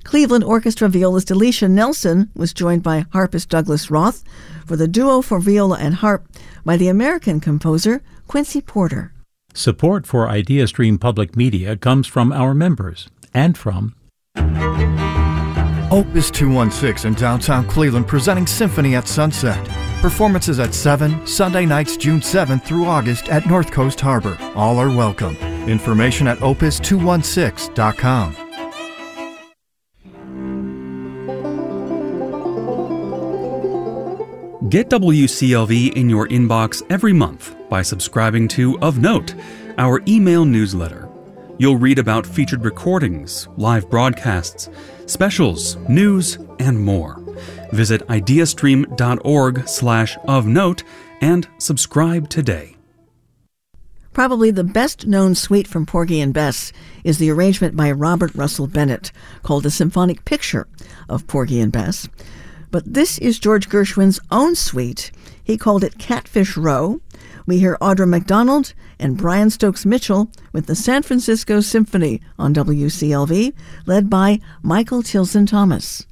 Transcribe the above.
Cleveland Orchestra violist Alicia Nelson was joined by harpist Douglas Roth for the duo for viola and harp by the American composer Quincy Porter. Support for IdeaStream Public Media comes from our members and from Opus 216 in downtown Cleveland presenting Symphony at Sunset. Performances at 7, Sunday nights June 7th through August at North Coast Harbor. All are welcome. Information at opus216.com. Get WCLV in your inbox every month by subscribing to Of Note, our email newsletter. You'll read about featured recordings, live broadcasts, specials, news, and more. Visit ideastream.org/ofnote and subscribe today. Probably the best-known suite from Porgy and Bess is the arrangement by Robert Russell Bennett called The Symphonic Picture of Porgy and Bess. But this is George Gershwin's own suite. He called it Catfish Row. We hear Audra McDonald and Brian Stokes Mitchell with the San Francisco Symphony on WCLV, led by Michael Tilson Thomas.